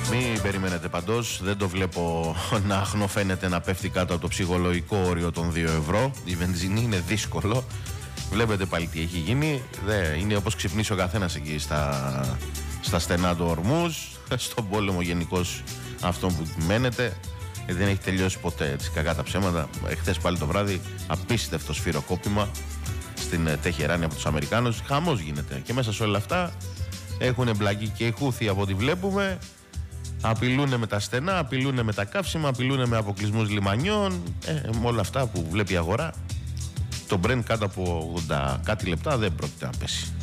Μην περιμένετε παντός, δεν το βλέπω να αχνοφαίνεται να πέφτει κάτω από το ψυχολογικό όριο των 2 ευρώ. Η βενζίνη είναι δύσκολο. Βλέπετε πάλι τι έχει γίνει. Είναι όπως ξυπνήσει ο καθένας εκεί στα στενά του Ορμούζ, στον πόλεμο γενικώς αυτόν που μένετε. Δεν έχει τελειώσει ποτέ, έτσι, κακά τα ψέματα. Χθες πάλι το βράδυ απίστευτο σφυροκόπημα στην Τεχεράνη από τους Αμερικάνους. Χαμός γίνεται. Και μέσα σε όλα αυτά έχουν εμπλακεί και οι Χούθοι από ό,τι βλέπουμε. Απειλούν με τα στενά, απειλούν με τα καύσιμα, απειλούν με αποκλεισμούς λιμανιών. Με όλα αυτά που βλέπει η αγορά, το Brent κάτω από 80 κάτι λεπτά δεν πρόκειται να πέσει.